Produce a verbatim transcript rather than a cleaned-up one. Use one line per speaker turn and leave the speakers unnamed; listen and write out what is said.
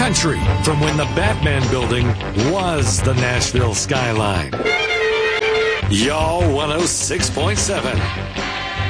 country from when the Batman Building was the Nashville skyline. Y'all one oh six point seven.